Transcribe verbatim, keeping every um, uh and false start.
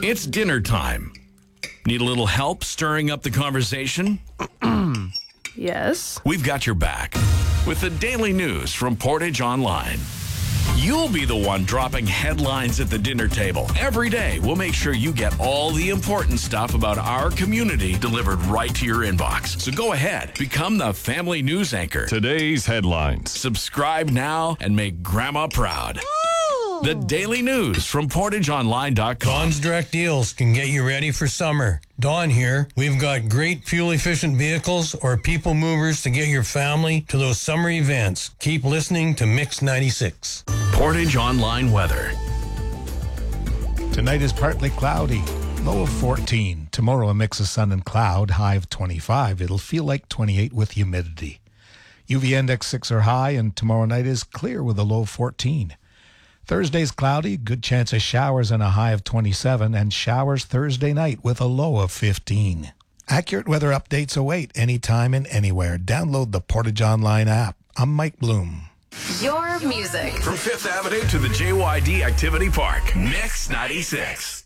It's dinner time. Need a little help stirring up the conversation? Yes. We've got your back with the daily news from Portage Online. You'll be the one dropping headlines at the dinner table. Every day, we'll make sure you get all the important stuff about our community delivered right to your inbox. So go ahead, become the family news anchor. Today's headlines. Subscribe now and make Grandma proud. The daily news from portage online dot com. Dawn's Direct Deals can get you ready for summer. Dawn here. We've got great fuel-efficient vehicles or people movers to get your family to those summer events. Keep listening to Mix ninety-six. Portage Online weather. Tonight is partly cloudy, low of fourteen. Tomorrow a mix of sun and cloud, high of twenty-five. It'll feel like twenty-eight with humidity. U V index six or high, and tomorrow night is clear with a low of fourteen. Thursday's cloudy, good chance of showers and a high of twenty-seven, and showers Thursday night with a low of fifteen. Accurate weather updates await anytime and anywhere. Download the Portage Online app. I'm Mike Bloom. Your music. From Fifth Avenue to the J Y D Activity Park. Mix ninety-six.